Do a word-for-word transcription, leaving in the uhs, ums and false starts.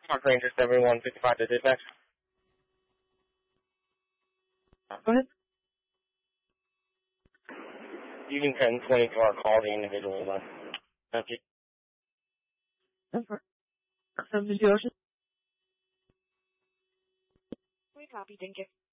Park Ranger seventy-one fifty-five to dispatch. Go ahead. You can ten twenty-four call the individual then. Thank you. That's right. From the ocean. We copy, thank you.